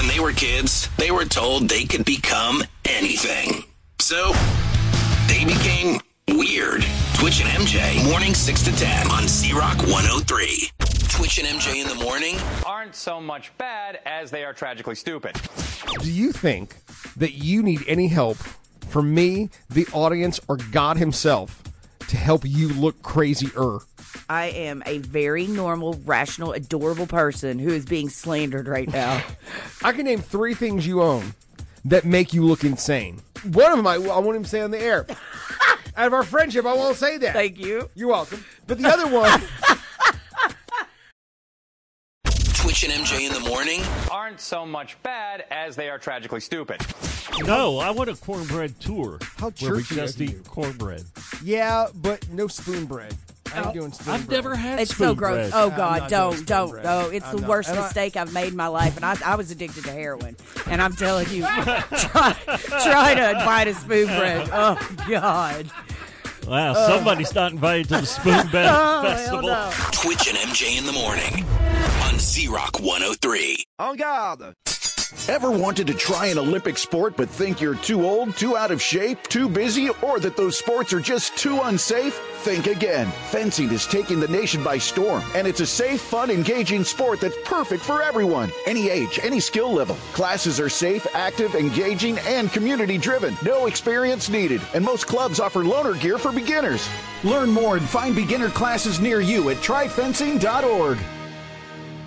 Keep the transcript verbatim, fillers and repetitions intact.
When they were kids, they were told they could become anything. So, they became weird. Twitch and M J, morning six to ten on Z-Rock one oh three. Twitch and M J in the morning aren't so much bad as they are tragically stupid. Do you think that you need any help from me, the audience, or God himself to help you look crazier? I am a very normal, rational, adorable person who is being slandered right now. I can name three things you own that make you look insane. One of them I, I won't even say on the air. Out of our friendship, I won't say that. Thank you. You're welcome. But the other one... Twitch and M J in the morning aren't so much bad as they are tragically stupid. No, I want a cornbread tour. How where we churchy just of you. eat cornbread. Yeah, but no spoon bread. I ain't Oh, doing spoon I've bread. never had It's spoon so gross. bread. Oh, I'm God, not doing don't, spoon don't. bread. Oh, it's I'm the not. worst And I- mistake I've made in my life, and I, I was addicted to heroin. And I'm telling you, try, try to bite a spoon bread. Oh, God. Wow, somebody's not invited to the Spoon Bed Oh, Festival. hell no. Twitch and M J in the morning on Z-Rock one oh three. En garde! Ever wanted to try an Olympic sport but think you're too old, too out of shape, too busy, or that those sports are just too unsafe? Think again. Fencing is taking the nation by storm, and it's a safe, fun, engaging sport that's perfect for everyone. Any age, any skill level. Classes are safe, active, engaging, and community-driven. No experience needed, and most clubs offer loaner gear for beginners. Learn more and find beginner classes near you at try fencing dot org.